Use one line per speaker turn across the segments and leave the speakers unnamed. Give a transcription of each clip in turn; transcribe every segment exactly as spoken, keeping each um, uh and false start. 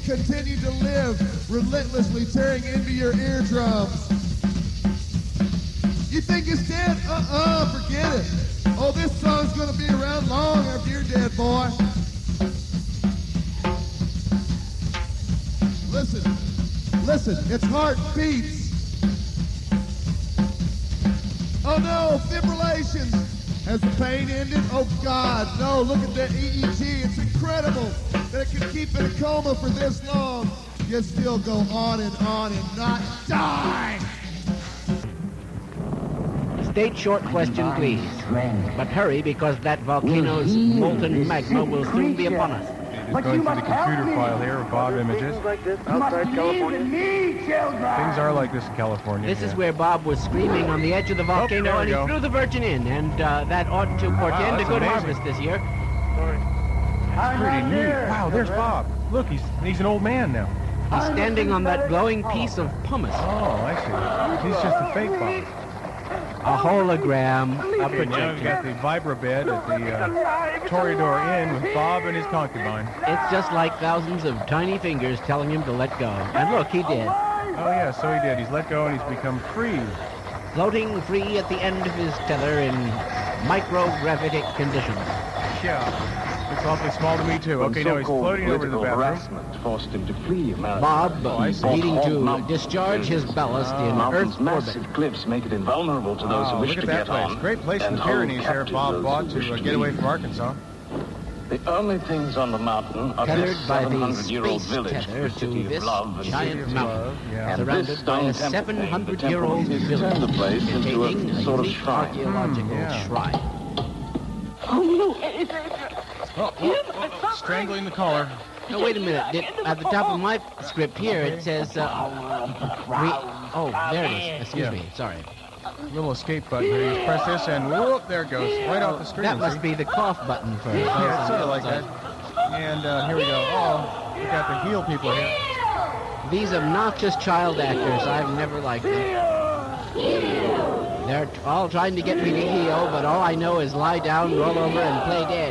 continue to live, relentlessly tearing into your eardrums. You think it's dead? Uh-uh, forget it. Oh, this song's gonna be around long after you're dead, boy. Listen, listen, its heart beats. Oh no, fibrillation. Has the pain ended? Oh God, no, look at that E E G. It's incredible that it can keep in a coma for this long. You still go on and on and not die.
State short question, please. But hurry, because that volcano's molten magma will soon be upon us.
Just going through the computer file here of Bob images.
Like this outside California.
Things are like this in California.
This
yeah.
is where Bob was screaming on the edge of the volcano,
oh,
and he
go.
threw the Virgin in, and uh, that ought to portend
wow,
a good
amazing.
harvest this year.
Sorry.
Pretty neat. Wow, there's Bob. Look, he's he's an old man now.
He's standing on that glowing piece of pumice.
Oh, I see. He's just a fake Bob.
A hologram, a
Okay, now we've got
projector.
the Vibra bed at the uh, Toreador Inn with Bob and his concubine.
It's just like thousands of tiny fingers telling him to let go. And look, he did.
Oh, yeah, so he did. He's let go and he's become free.
Floating free at the end of his tether in microgravitic conditions.
Yeah. Looks awfully small to me, too. Okay, now he's floating over to the bathroom.
Forced him to flee America.
Bob
Oh, I see.
needing to discharge his ballast in
Mountains'
Earth
massive
orbit.
cliffs make it invulnerable to those
Oh,
who wish
look at
to
that
get
place.
on.
Great place in
and
the
hold
Pyrenees there
captive
Bob
those
bought
who
to
wish
uh,
to
get away
leave.
from Arkansas.
The only things on the mountain are
Tethered
this
by the
seven hundred year old
space
village,
tether
the
to
city
this
of love and
giant
city of
mountain.
love.
Yeah.
And
Surrounded
this
by
stone
a
temple
seven hundred
thing, the
year old
temple
village
turned the place into
containing
a
a
sort of
unique
shrine.
archaeological
Hmm, yeah.
shrine.
Oh, oh, oh, strangling the collar.
No, wait a minute. Did, at the top of my script here, it says, uh, re- oh, there it is. Excuse
Yeah.
me. Sorry.
Little escape button here. You just press this and whoop, there it goes. Right off the screen.
That must
see?
be the cough button for
Yeah, it's sort of like that. And uh, here we go. Oh, we got the heel people here.
These obnoxious child actors, I've never liked them. They're t- all trying to get me to heel, but all I know is lie down, roll over, and play dead.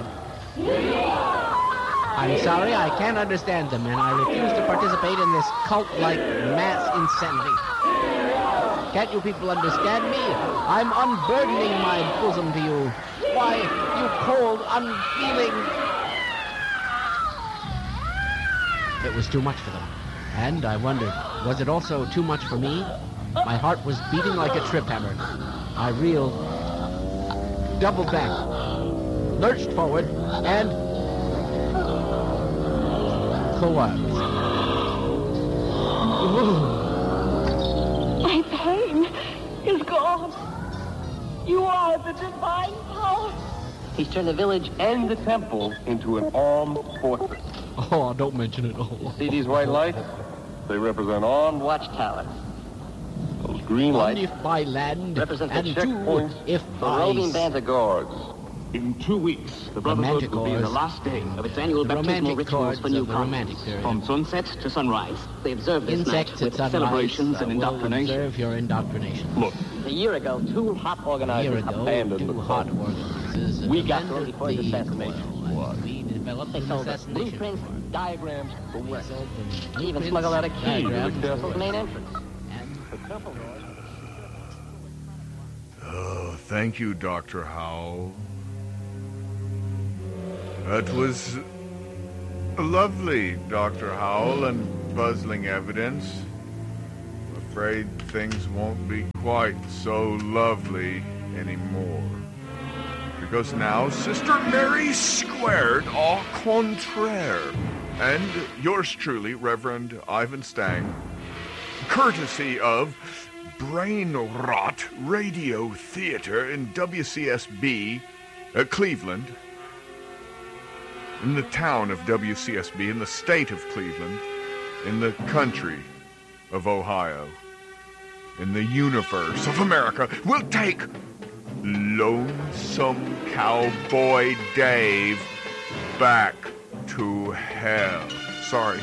I'm sorry, I can't understand them, and I refuse to participate in this cult-like mass insanity. Can't you people understand me? I'm unburdening my bosom to you. Why, you cold, unfeeling... It was too much for them. And I wondered, was it also too much for me? My heart was beating like a trip hammer. I reeled, doubled back, lurched forward, and collapsed.
My pain is gone. You are the divine power.
He's turned the village and the temple
Into an armed fortress.
Oh, don't mention it. Oh.
See these white lights? They represent armed.
watchtower.
Those green
One
lights
if by land,
Represent the
and two
checkpoints
if
The
by
roving
sea.
band of guards.
In two weeks, the Brotherhood will be in the last day of its annual
The
baptismal
romantic
rituals
chords
for
of
new
the romantic
converts,
period.
from sunset to sunrise.
They observe this
Insects
night
at
with
sunrise
celebrations
uh,
and
will
indoctrination.
observe your indoctrination.
Look,
A year ago, two hot
A
organizers
year ago,
abandoned
two
the
hot
cult.
organizers
We got
abandoned
them before the
the
assassination.
coil, and we developed
They
an
sold us
assassination.
blueprints, diagrams,
We
for
sold them
They even
blueprints,
smuggled out a key to
diagrams,
the main entrance.
and
Oh, thank you, Doctor Howell. That was lovely, Doctor Howell, and puzzling evidence. I'm afraid things won't be quite so lovely anymore. Because now Sister Mary squared au contraire. And yours truly, Reverend Ivan Stang, courtesy of Brain Rot Radio Theater in W C S B, uh, Cleveland, in the town of W C S B, in the state of Cleveland, in the country of Ohio, in the universe of America, will take Lonesome Cowboy Dave back to hell. Sorry.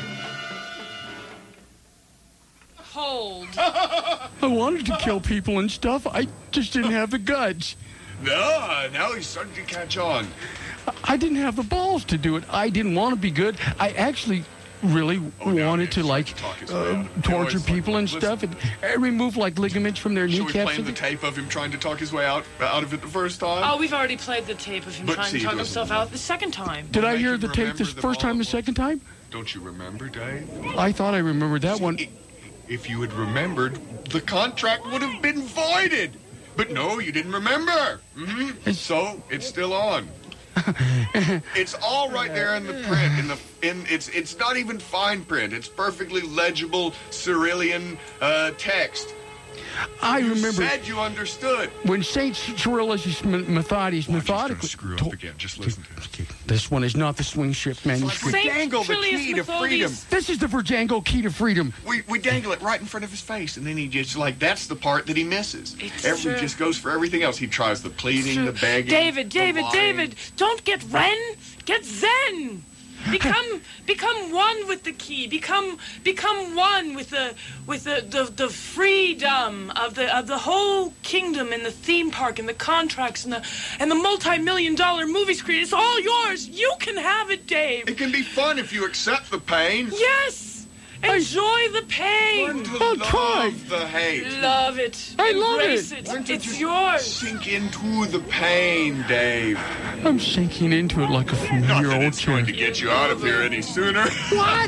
Hold. I wanted to kill people and stuff. I just didn't have the guts.
No, now he's starting to catch on.
I didn't have the balls to do it. I didn't want to be good. I actually really
Oh, now
wanted to
Dave's
like
trying to talk his way
uh,
out. They
torture
always like,
people and
listen.
stuff, and, and remove like ligaments from their
Shall we
kneecaps.
play him the tape of him trying to talk his way out out of it the first time?
Oh, we've already played the tape of him
But
trying
see,
to talk
listen.
himself out the second time.
Did I
Make
hear
him
the tape
remember
this
them
first
all
time, the
at
second time?
Don't you remember, Dave?
I thought I remembered that one.
If you had remembered, the contract would have been voided. But no, you didn't remember. Mm-hmm. So it's still on. It's all right there in the print. In the in it's it's not even fine print. It's perfectly legible Cyrillian uh, text.
I
you
remember
said you understood.
when Saint Cyrillus Methodius methodically.
Screw up again. Just listen to it.
This one is not the swing shift manuscript.
We dangle the key to freedom.
This is the Virjango key to freedom.
We we dangle it right in front of his face, and then he just like that's the part that he misses.
It's
Every
true.
just goes for everything else. He tries the pleading, the begging.
David,
the
David,
lying.
David, don't get Ren, get Zen. Become become one with the key. Become become one with the with the, the, the freedom of the of the whole kingdom and the theme park and the contracts and the and the multi-million dollar movie screen. It's all yours. You can have it, Dave.
It can be fun if you accept the pain.
Yes. Enjoy the pain.
Learn to love the hate.
Love it.
I love
Embrace
it.
it. It's yours.
Sink into the pain, Dave.
I'm sinking into it like a
Not that
four-year-old
it's going to
kid.
get you out of here any sooner.
What?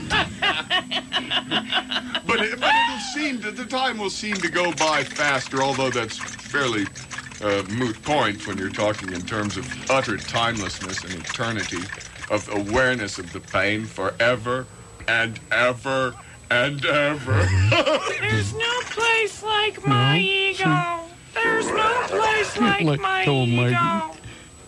but, it, but it'll seem that the time will seem to go by faster, although that's fairly uh, moot point when you're talking in terms of utter timelessness and eternity, of awareness of the pain forever and ever and ever.
There's no place like my
No,
ego. There's no place like
Let
my
go of my-
ego.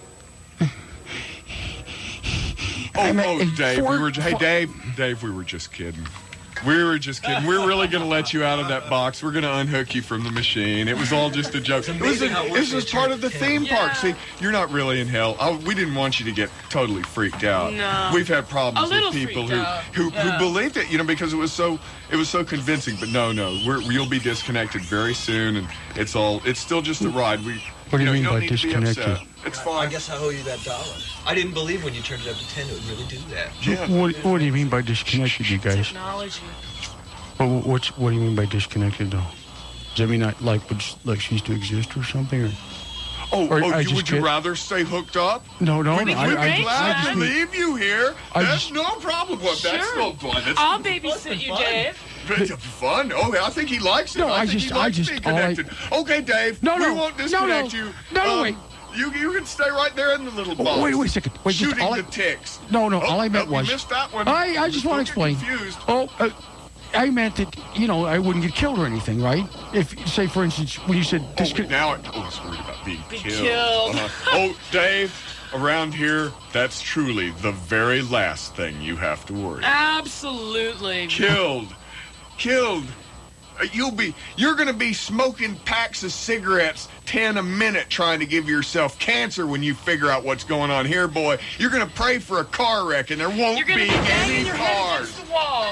Oh,
I'm
oh,
a-
Dave,
for-
we were. Hey,
for-
Dave, Dave, we were just kidding. We were just kidding. We're really going to let you out of that box. We're going to unhook you from the machine. It was all just a joke. It was, a, this was part of the theme park. See, you're not really in hell. Oh, we didn't want you to get totally freaked out.
No.
We've had problems
A little
with people
freaked
who
out.
who,
Yeah.
who believed it, you know, because it was so it was so convincing. But no, no, we're, you'll be disconnected very soon, and it's all it's still just a ride. We.
What do you
know,
mean
don't
by
need to be
disconnected?
upset. It's fine.
I guess I owe you that dollar. I didn't believe when you turned it up to ten it would really do that.
Yeah.
What, what do you mean by disconnected, you guys?
Technology.
What, what's, what do you mean by disconnected, though? Does that mean I, like, would, like cease to exist or something? Or?
Oh,
Or
oh
I
you,
just
would you
get-
rather stay hooked up?
No, no,
We'd
no. I,
be
I,
glad
I just
to
mean,
leave you here.
I
That's
just-
no problem. Well, that's
Sure.
no fun. That's
I'll babysit you, Dave.
It's fun. Oh, I think he likes it.
No,
I,
I
think
just-
he
I
likes
just-
being
all I-
connected. Okay, Dave.
No,
we
no.
won't
No,
disconnect
no.
you.
No, no,
Um,
wait.
You you can stay right there in the little box.
wait, wait a second. Wait, just
shooting
all I-
the ticks.
No, no,
Oh,
all I meant
no,
was...
You missed that one.
I, I just want to
Don't
explain.
get confused.
Oh, uh, I meant that, you know, I wouldn't get killed or anything, right? If, say, for instance, when you said...
Oh,
disco-
wait, now I oh, I was worried about being
Be
killed.
killed.
Uh-huh. Oh, Dave, around here, that's truly the very last thing you have to worry about.
Absolutely.
Killed. Killed. Uh, You'll be, you're going to be smoking packs of cigarettes, ten a minute, trying to give yourself cancer when you figure out what's going on here, boy. You're going to pray for a car wreck, and there won't
You're gonna
be
be banging
any
your head
cars.
against the wall.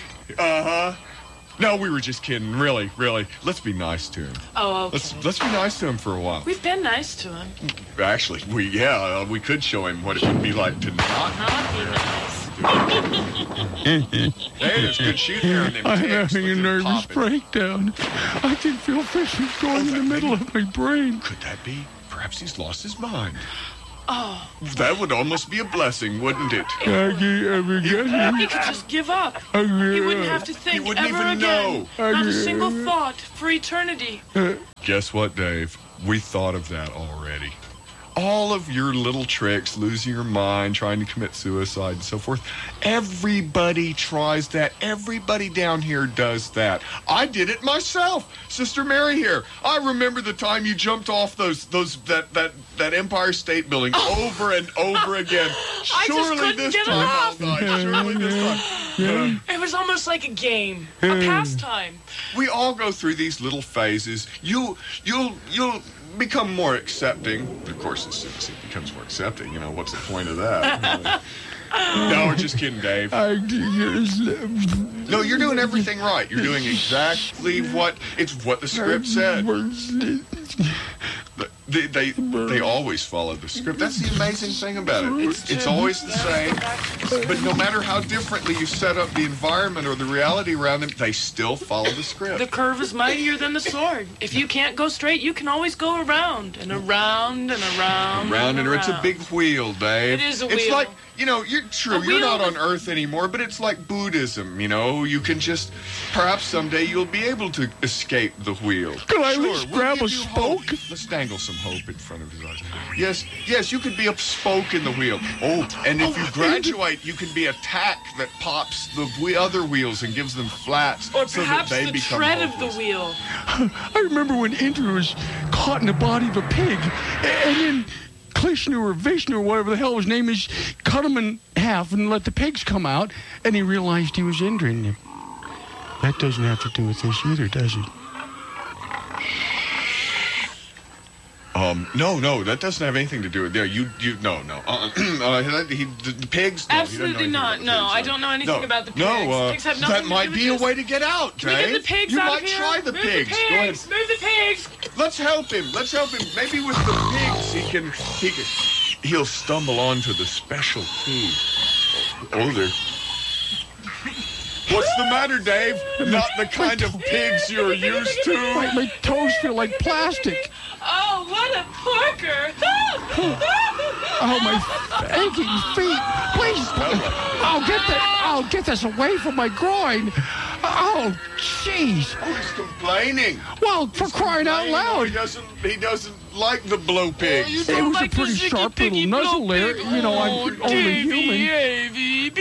Uh-huh. No, we were just kidding. Really, really. Let's be nice to him.
Oh, okay.
Let's let's be nice to him for a while.
We've been nice to him.
Actually, we yeah, uh, we could show him what it would be like to not.
Not be nice.
Hey, there's good shoot there in them
I'm
ticks.
having a
Look at them
nervous
popping.
breakdown. I can feel fishes going in the middle of my brain.
Could that be? Perhaps he's lost his mind.
Oh,
That would almost be a blessing, wouldn't it?
I can't ever get
he
it.
could just give up.
I
He wouldn't have to think
wouldn't
ever
even
again.
know.
Not a single thought for eternity.
Guess what, Dave? We thought of that already. All of your little tricks, losing your mind, trying to commit suicide, and so forth. Everybody tries that. Everybody down here does that. I did it myself. Sister Mary here. I remember the time you jumped off those those that that, that Empire State Building over and over again.
I just
Surely
couldn't
this
get
time
off.
I'll die. Surely this time. Uh,
It was almost like a game, a pastime.
we all go through these little phases. You you'll you'll become more accepting. Of course, as soon as it becomes more accepting, you know, what's the point of that? No, we're just kidding, Dave.
I just...
No, you're doing everything right. You're doing exactly what it's what the script said. They, they they always follow the script. That's the amazing thing about it. It's, it's always the same. But no matter how differently you set up the environment or the reality around them, they still follow the script.
The curve is mightier than the sword. If you can't go straight, you can always go around and around and around.
Around and around. It's a big wheel, Dave.
It is a
It's
wheel.
like, you know, you're true.
A
You're not
wheel
on Earth anymore, but it's like Buddhism. You know, you can just perhaps someday you'll be able to escape the wheel.
Can I at
Sure,
least
we'll
grab
give
a
you hope.
spoke?
Let's dangle some hope in front of his eyes. Yes, yes, you could be a spoke in the wheel. Oh, and if you graduate, you can be a tack that pops the whe- other wheels and gives them flats
Or
so that
perhaps
they
the
become
tread
hopeless.
of the wheel.
I remember when Indra was caught in the body of a pig, and then Klishnu or Vishnu or whatever the hell his name is, cut him in half and let the pigs come out, and he realized he was Indra. And that doesn't have to do with this either, does it?
Um, no, no, that doesn't have anything to do with there. You, you, no, no. Uh, uh, he, the, the pigs. No, he doesn't know
Absolutely
anything
not.
about the
No,
pigs,
I don't know anything
no.
about the pigs.
No, uh,
Pigs have nothing
that
to
might
do
be
with
a way
this.
to get out,
Can we get
Dave.
the pigs
you
out
might
of here?
try the
Move
pigs.
the
Go ahead.
pigs. Move the pigs.
Let's help him. Let's help him. Maybe with the pigs, he can, he can, he'll stumble onto the special key. Oh, there. What's the matter, Dave? Not the kind of pigs you're used to.
My, my toes feel like plastic.
Oh, what a porker!
Oh, my aching feet. Please. I'll get that. I'll get this away from my groin. Oh, jeez.
Oh, he's complaining.
Well, for
He's
crying out
complaining.
loud.
He doesn't, he doesn't like the blow pigs.
It was a pretty sharp little nuzzle there. You know, I'm only human.
Davey,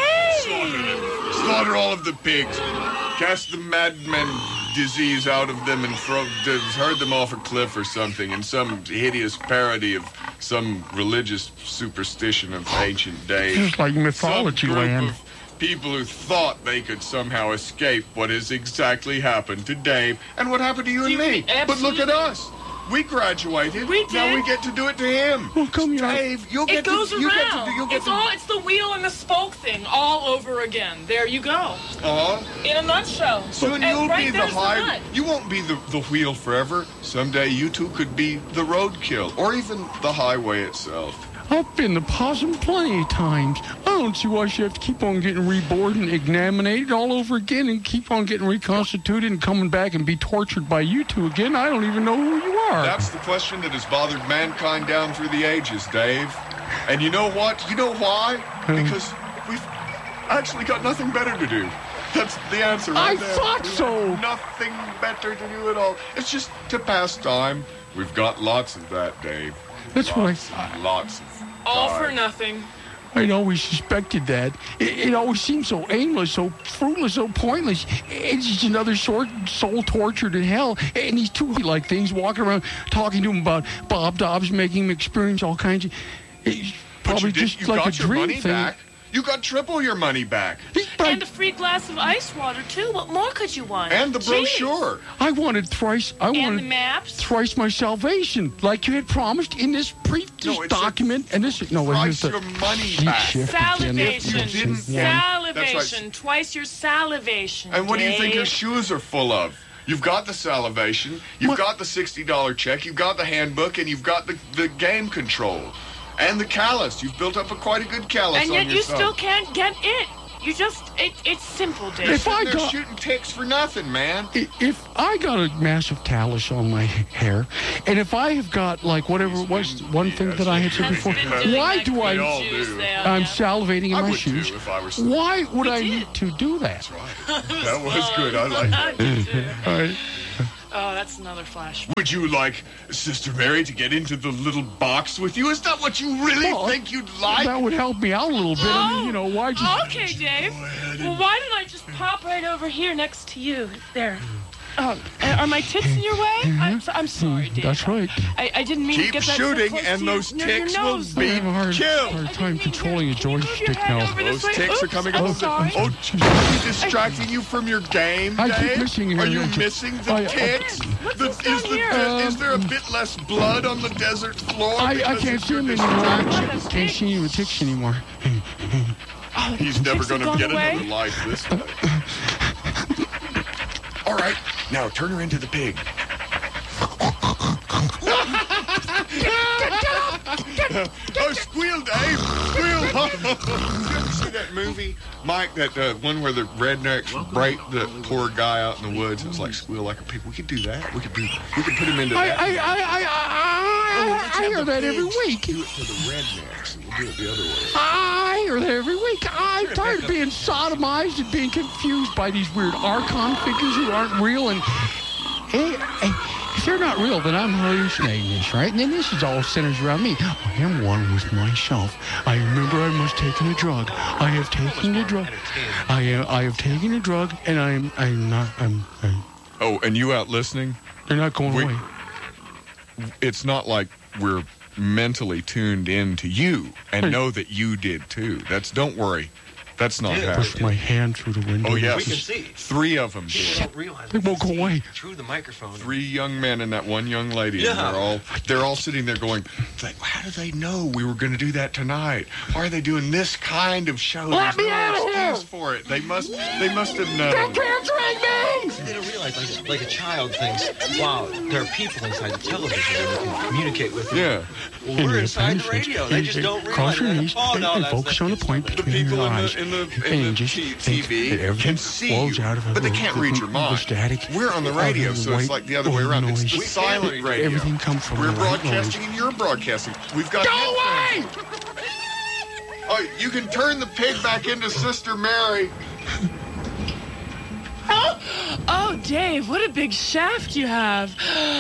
behave!
Slaughter all of the pigs. Cast the madman disease out of them and throw, herd them off a cliff or something in some hideous parody of some religious superstition of ancient days.
Just like mythology
some group
land.
Of people who thought they could somehow escape what has exactly happened to Dave and what happened to you and me. But look at us. We graduated.
We did.
Now we get to do it to him.
Well, come here.
Dave, you'll
It
get
goes
to,
around.
you get to do, you'll get
it's
to,
all. It's the wheel and the spoke thing all over again. There you go.
uh,
In a nutshell.
Soon
And
you'll
right
be the
there's
high.
nut.
You won't be the, the wheel forever. Someday you two could be the roadkill, or even the highway itself.
I've been the possum plenty of times. I don't see why you have to keep on getting reborn and examinated all over again and keep on getting reconstituted and coming back and be tortured by you two again. I don't even know who you are.
That's the question that has bothered mankind down through the ages, Dave. And you know what? You know why? Because we've actually got nothing better to do. That's the answer right
I
there.
thought
We
so.
have Nothing better to do at all. It's just to pass time. We've got lots of that, Dave.
That's what
lots
I...
and lots of
All
time.
for nothing.
I'd always suspected that. It, it always seemed so aimless, so fruitless, so pointless. It's just another sort soul tortured in hell. And these two like things walking around talking to him about Bob Dobbs, making him experience all kinds of... It's
But
probably
you did,
just
you
like
got
a
your
dream
money
thing.
back. You got triple your money back.
And a free glass of ice water, too. What more could you want?
And the
Jeez.
brochure.
I wanted thrice... I
And
wanted
the maps.
thrice my salvation, like you had promised in this brief this
No, it said
document. And this... No,
thrice
here's the...
your money
sheet
back.
shift again.
Salivation.
If you didn't-
Salivation.
That's
Twice your salivation.
And what do you think your
Dave.
shoes are full of? You've got the salivation, you've
What?
got the sixty dollar check, you've got the handbook, and you've got the, the game control. And the callus. You've built up a quite a good callus
And
on
yet you
yourself.
still can't get it. You just, it, it's simple, Dave.
If I
They're
got...
shooting ticks for nothing, man.
I- If I got a massive callus on my hair, and if I have got, like, whatever it was, one thing that I had said before, why do I...
We all do.
I'm salivating in
I
my
would too
shoes.
if I were...
Why would
We
I
did.
need to do that?
That was good. I like that.
All right.
Oh, that's another flash.
Would you like Sister Mary to get into the little box with you? Is that what you really
Well,
think you'd like?
That would help me out a little bit. I mean, you know, why just...
Okay, Dave. Well, why don't I just pop right over here next to you? There. Oh, are my tits in your way? I'm, so, I'm sorry, Dave.
That's right.
I, I didn't mean to
Keep
get that
shooting,
so close
and
to
those
your, near your
ticks will
nose.
be
I have a hard,
killed.
hard time controlling a joystick now.
Those ticks are coming
I'm
up.
sorry.
Oh, are you distracting you from your game,
I keep
Dave?
missing her.
Are you
I just-
missing the
I- I-
ticks?
What's
The-
this
is,
down
the,
here?
is there a bit less blood on the desert floor?
I, I
because
can't
of
see
your
him anymore.
distraction?
Can't see any of the ticks anymore.
Oh,
He's never
ticks
going
have
to
gone
get
away?
another life this way. All right, now turn her into the pig. Oh, squeal, Dave! Squeal! Did you ever see that movie, Mike? That uh, one where the rednecks break the poor guy out in the woods. It's like squeal like a pig. We could do that. We could do. We could put him into
I,
that.
I, I, I, I, I, I hear that every week.
Do it to the rednecks. We'll do it the other way.
I hear that every week. I'm tired of being sodomized and being confused by these weird Archon figures who aren't real. And hey, hey, if they're not real, then I'm hallucinating this, right? And then this is all centers around me. I am one with myself. I remember I must have taken a drug. I have taken a drug. I am. I have taken a drug, and I'm. I'm not. I'm. I'm
Oh, and you out listening?
They're not going
we,
away.
It's not like we're mentally tuned in to you and know that you did too. That's don't worry. That's not
I
happening.
pushed my hand through the window.
Oh yes,
We can see.
three of them.
People don't realize
They won't go away.
through the microphone.
Three young men and that one young lady.
Yeah.
And they're all they're all sitting there going, like, how do they know we were going to do that tonight? Why are they doing this kind of show?
Let
There's
me
no
out of here!
excuse for it. They must. They must have known.
They're capturing me!
They don't realize, like, like a child thinks, wow, there are people inside the television that we can communicate with.
Yeah.
Well, we're inside the radio. They just don't
Cross
realize
your
that.
knees
Oh,
and,
no,
and
that's
focus
not-
on a point
The
between
people
your
in
eyes.
the in the
and
in the
just
T-
think
TV
that everything
can see
flows
you,
out of it.
but they can't read your
The
mind.
static.
We're on the
out
radio,
of the
so it's
white
like the other way around. It's the
noise.
silent radio.
Everything comes from
We're
the white
broadcasting
noise.
and you're broadcasting. We've got.
Go away!
Oh, you can turn the pig back into Sister Mary.
Oh, oh, Dave, what a big shaft you have.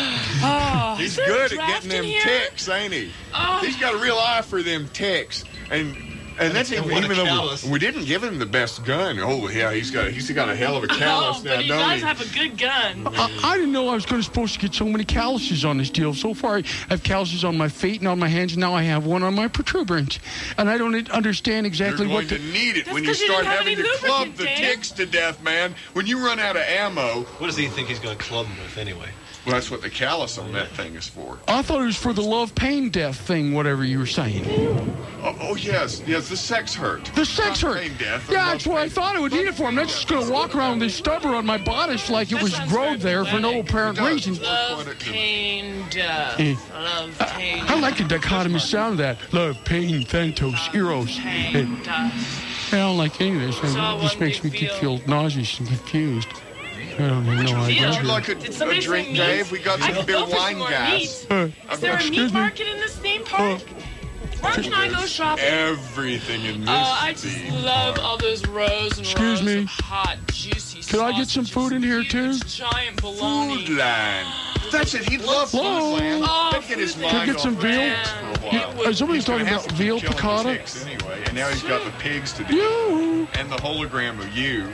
Oh,
He's
is there a
good at
draft
getting them
in here?
ticks, ain't he?
Oh.
He's got a real eye for them ticks. And and that's
And
even,
what a
even though
callus.
we, we didn't give him the best gun. Oh yeah, he's got he's got a hell of a callus
Oh,
now,
but he
don't
does
he?
have a good gun.
I, I didn't know I was going to supposed to get so many calluses on this deal. So far, I have calluses on my feet and on my hands, and now I have one on my protuberance. And I don't understand exactly
You're going
what
to
the...
need it
That's
when you
'cause you
start
didn't have
having to
any
club
lubricant,
the
Dave.
ticks to death, man. When you run out of ammo,
What does he think he's going to club them with anyway?
well, that's what the callus on that thing is for.
I thought it was for the love, pain, death thing, whatever you were saying.
Oh, oh yes, yes, the sex hurt.
The sex
Not
hurt.
pain, death,
Yeah,
love,
that's what I
pain.
thought it would need it for. I'm not just going to walk around with this stubber on my bodice like it
That
was
sounds
growed
very
there for no
pathetic.
apparent
It does.
reason.
Love, pain, death.
Eh.
Love, pain.
I like the dichotomous sound of that. Love, pain, Thantos, Eros. Eh,
Pain, death.
I don't like any of this.
It's all
It just
one
makes me
big
feel
feel.
nauseous and confused. I don't even know.
Would you
I
feel?
Would you like a,
Did
a
somebody say
drink,
meat?
Dave? We got
I
some
could
beer
go for some
wine
more
gas.
meat.
Uh,
Is there a
excuse
meat
me?
market in this theme park? Where can I go shopping?
Everything in this.
Oh, I just
theme
love
park.
all those rows and
Excuse
rows
me?
of hot, juicy
Could I get some
sausages,
food in here, too?
huge, Giant bologna.
Foodland. That's it. He'd love
Hello?
Foodland.
Oh,
He'd get his
Foodland.
mind
Can I get some
off
veal?
that for a
Yeah,
while.
uh, somebody
He's gonna
talking
have
about
to
veal
keep killing the
piccata?
ticks anyway, and now he's got the pigs to do.
You.
And the hologram of you.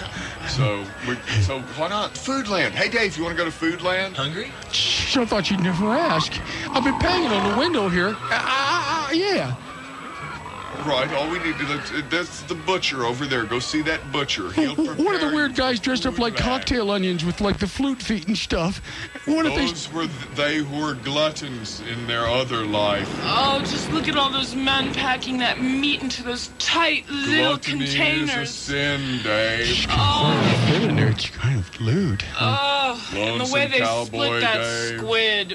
So, we, so why not Foodland? Hey, Dave, you want to go to Foodland?
Hungry?
Shh, I thought you'd never ask. I've been banging on the window here. Uh, uh, uh, yeah.
Right. All we need to do, that's the butcher over there. Go see that butcher. He'll prepare
One of the weird guys dressed up like
Foodland.
cocktail onions with like the flute feet and stuff. What if they...
Those were th- they who were gluttons in their other life.
Oh, just look at all those men packing that meat into those tight little
Gluttony is a
containers.
sin, Dave.
Oh,
Fit in there, it's kind of lewd.
oh, and the way
Lonesome
they
cowboy
split that
Dave.
squid.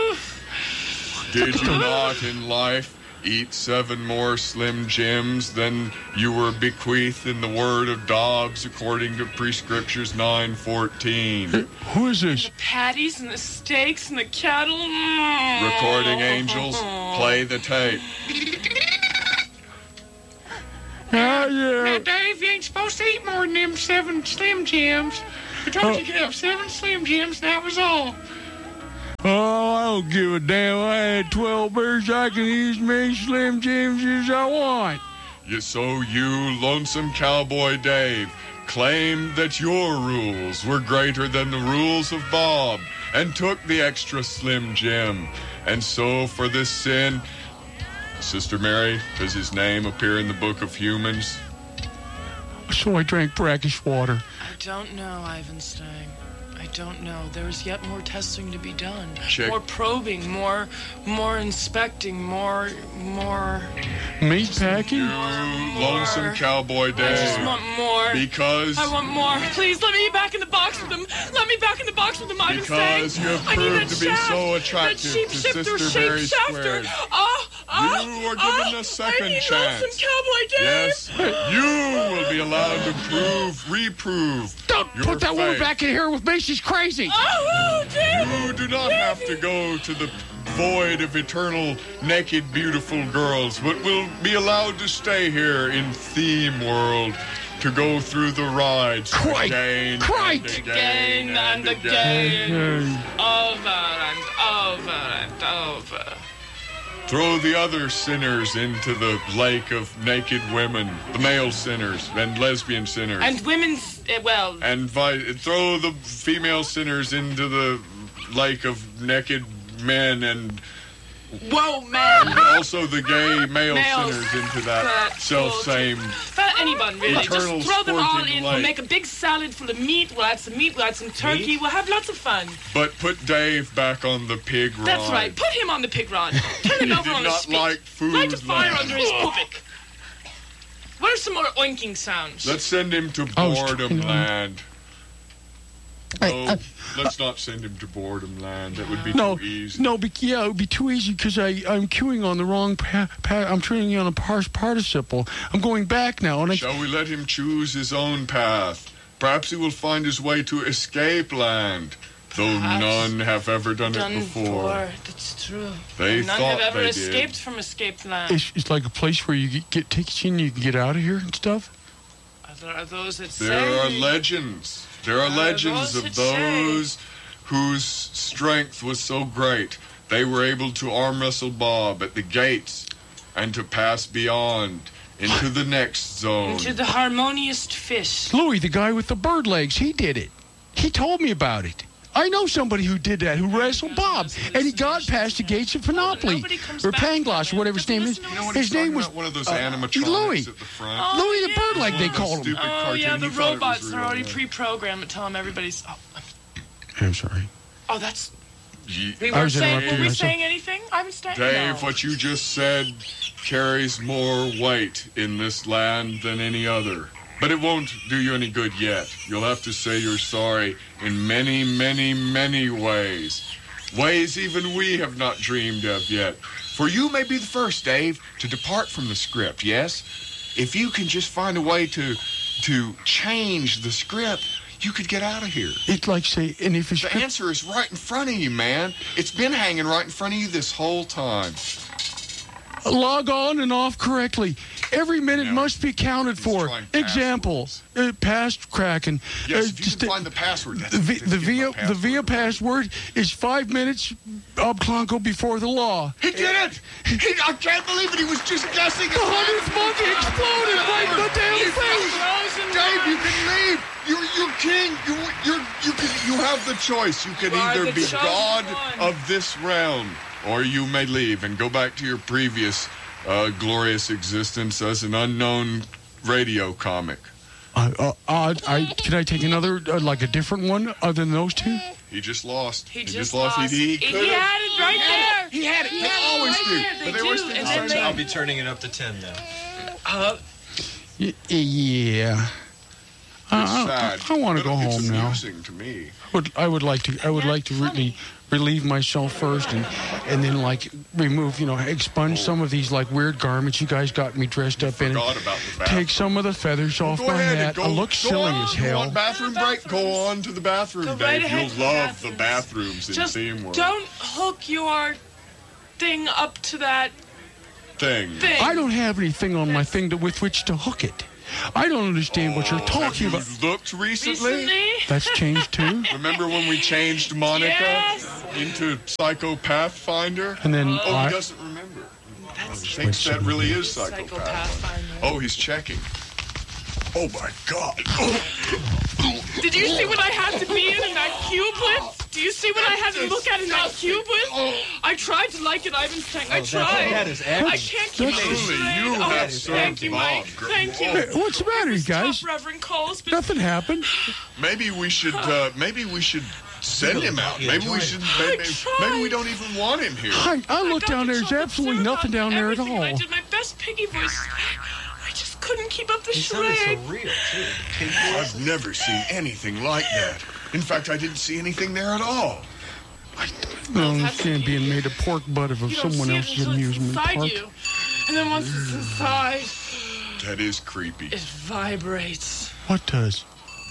Oof.
Did you not in life eat seven more Slim Jims than you were bequeathed in the word of Dobbs according to Prescriptures nine fourteen?
Who is this?
Patties and the steaks and the cattle. Mm.
Recording angels, play the tape.
Ah, yeah.
Now, Dave, you ain't supposed to eat more than them seven Slim Jims. I told you you could have seven Slim Jims, and that was all.
Oh, I don't give a damn. I had twelve beers. I can use me Slim Jims as I want.
You, so you, lonesome cowboy Dave, claimed that your rules were greater than the rules of Bob and took the extra Slim Jim. And so for this sin, Sister Mary, does his name appear in the Book of Humans?
So I drank brackish water.
I don't know, Ivanstein. I don't know. There is yet more testing to be done.
Check.
More probing, more more inspecting, more more
Meat packing?
You, lonesome cowboy
I just
Dave.
want more.
Because
I want more. Please let me back in the box with them. Let me back in the box with them, Ivanstein.
Because you have
I need
proved
that
to be
shaft.
so
That
attractive
sheep
to
shifter,
Sister
shape
Mary
shafter.
Squared.
Oh,
You are given a second
I need
chance.
some Cowboy Dave.
Yes, you will be allowed to prove, reprove.
Don't
your
put that woman
faith.
back in here with me. She's crazy.
Oh, Dave.
You do not have to go to the void of eternal, naked, beautiful girls, but will be allowed to stay here in Theme World to go through the rides
Crike.
again,
Crike.
and
Again
again,
and again. Over and over and over.
Throw the other sinners into the lake of naked women, the male sinners and lesbian sinners.
And women's, uh, well,
And vi- throw the female sinners into the lake of naked men, and
whoa, man.
also the gay male
Males.
sinners into that
That
self-same.
For anyone, really.
Eternal
Just throw them all
sporting
in.
lake.
We'll make a big salad full of meat. We'll add some meat. We'll add some turkey.
Meat?
We'll have lots of fun.
But put Dave back on the pig ride.
That's right. Put him on the pig rod. Turn
He
it over
did
on a
not
spit.
like food
Light a fire
like
under his
that.
pubic. What are some more oinking sounds?
Let's send him to
I was
Boredom
trying to-
Land.
I-
No,
I-
let's not send him to Boredom Land. That would be
No,
too easy.
no, but yeah, it would be too easy because I I'm queuing on the wrong pa- pa- I'm queuing on a pars- participle. I'm going back now, and I
Shall we let him choose his own path? Perhaps he will find his way to Escape Land, though
Perhaps.
none have ever done,
Done
it before.
That's true.
They
None
thought
have ever
they
escaped
did.
from escape land.
it's, it's like a place where you get, get tickets in, you can get out of here and stuff.
Are there are those that
There
say
are legends. There are
There are
legends
those
of
that say-
those whose strength was so great they were able to arm wrestle Bob at the gates and to pass beyond into the next zone.
into the harmonious fish.
Louis, the guy with the bird legs, he did it. He told me about it. I know somebody who did that, who wrestled Bob, and he got past the gates of Panoply, or Pangloss, or whatever his name is.
You know what
His
he's
name
talking
was
about? One of those
uh,
animatronics
Louis.
at the front.
Oh,
Louis the
yeah.
bird leg, they
One of those
called him.
stupid
Oh
cartoon.
yeah, the
He thought it was
robots are
real,
already
yeah.
pre-programmed to tell him everybody's. Oh,
I'm sorry.
oh that's.
Ye-
We
I
were
was
saying.
interrupting
Were we
myself.
saying anything? I was saying.
Dave,
no.
what you just said carries more weight in this land than any other. But it won't do you any good yet. You'll have to say you're sorry in many, many, many ways. Ways even we have not dreamed of yet. For you may be the first, Dave, to depart from the script, yes? If you can just find a way to to change the script, you could get out of here.
It's like, say, and if it's...
The answer is right in front of you, man. It's been hanging right in front of you this whole time.
Log on and off correctly. Every minute
No.
must be accounted for.
trying
Example, uh, past Kraken.
Yes,
Uh,
if you
just
can
the-
find the password. That's
The, vi-
that's
the
give
via
my
the
password.
via password is five minutes ob clonco before the law.
He did it! He, I can't believe it. He was just guessing.
The hundredth monkey exploded right in the damn face.
Dave, you can leave. You're you're king. You you're you can you have the choice. You can
You are
either
the
be
chosen
god
one.
of this realm, or you may leave and go back to your previous uh, glorious existence as an unknown radio comic.
Uh, uh, uh, I can I take another uh, like a different one other than those two?
He just lost.
He,
He
just,
just
lost.
lost. He, he,
He
could've-
had it right there.
He had it.
He
They
had it
always
right
do.
there.
But
They
they
do,
were still
and
the
then
same
they-
I'll be turning it up to ten now.
Uh,
Y- yeah. Uh,
It's
I,
sad.
I, want to
but
go
it's
home now.
amusing to me.
Would I would like to I would like to really relieve myself first and and then like remove you know expunge some of these like weird garments you guys got me dressed up in.
Forgot about the bathroom.
Take some of the feathers off
Go
my
ahead
hat.
and go.
I look
go
silly
on.
as
You
hell.
want bathroom break? Go on to the bathroom,
Go
Dave.
right ahead
You'll
to the
love the
bathrooms.
bathrooms in
just
Theme World.
don't hook your thing up to that
thing.
thing.
I don't have anything on my thing to, with which to hook it. I don't understand what you're
Oh,
talking
have
about.
you looked recently?
Recently?
That's changed too.
Remember when we changed Monica
Yes.
into Psychopath Finder?
And then
Oh,
I-
he doesn't remember. He thinks that really is Psychopath.
Psychopath Finder.
Oh, he's checking. Oh my God! Oh.
Did you see what I had to be in in that cube with? Do you see what I had to look at in that cube with? I tried to like it, Ivan Stank. I
that-
tried.
that is
I
excellent.
can't keep it
Truly,
straight.
you
Oh,
have
thank you,
served
Mike.
Bob.
Thank you.
Hey, what's the matter, you guys?
Tough, Reverend Coles, but
Nothing happened.
Maybe we should. Uh, maybe we should send him out.
Yeah,
Maybe we
join
should.
I
Maybe,
tried.
maybe we don't even want him here.
I, I looked
got
down there. There's
control of
absolutely
syrup
nothing
on
down there at
everything, and I
all.
did my best piggy voice. I just couldn't keep up the
He sounded so
charade.
real, too.
I've never seen anything like that. In fact, I didn't see anything there at all.
I, I don't understand being made a pork butt of
You don't
someone
see it
else's
until it's
amusement
inside
park.
you. And then once it's inside,
That is creepy.
it vibrates.
What does?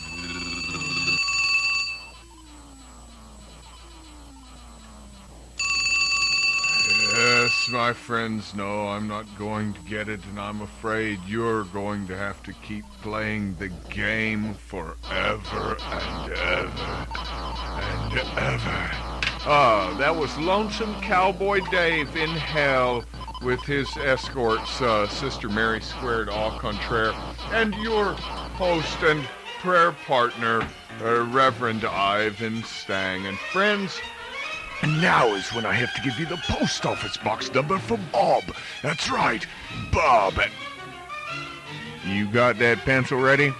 Yes, my friends know I'm not going to get it, and I'm afraid you're going to have to keep playing the game forever and ever and ever. Ah, that was Lonesome Cowboy Dave in hell with his escorts, uh, Sister Mary Squared au contraire, and your host and prayer partner, uh, Reverend Ivan Stang. And friends, and now is when I have to give you the post office box number for Bob. That's right, Bob. You got that pencil ready?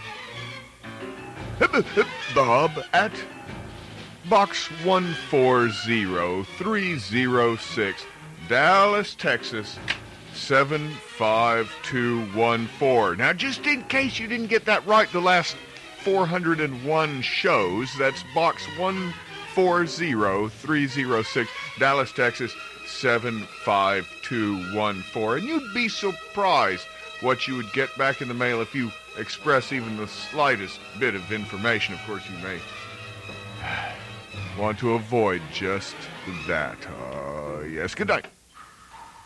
Bob at Box one four zero three zero six, Dallas, Texas, seven five two one four. Now, just in case you didn't get that right the last four hundred one shows, that's Box one four zero three zero six, Dallas, Texas, seven five two one four. And you'd be surprised what you would get back in the mail if you express even the slightest bit of information. Of course, you may want to avoid just that. Uh, yes, good night.